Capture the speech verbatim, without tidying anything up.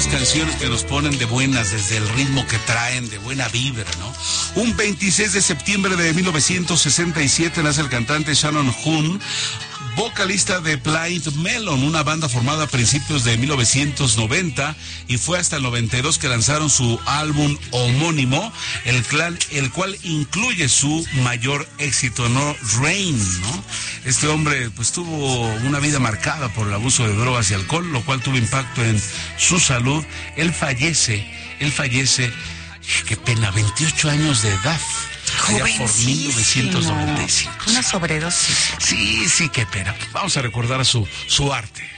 canciones que nos ponen de buenas, desde el ritmo que traen, de buena vibra, ¿no? Un veintiséis de septiembre de mil novecientos sesenta y siete nace el cantante Shannon Hoon, vocalista de Blind Melon, una banda formada a principios de mil novecientos noventa, y fue hasta el noventa y dos que lanzaron su álbum homónimo, el, clan, el cual incluye su mayor éxito, ¿no? Rain, ¿no? Este hombre pues tuvo una vida marcada por el abuso de drogas y alcohol, lo cual tuvo impacto en su salud. Él fallece, él fallece, qué pena, veintiocho años de edad. Allá por mil novecientos noventa y cinco. Una sobredosis. Sí, sí, qué pena. Vamos a recordar su, su arte.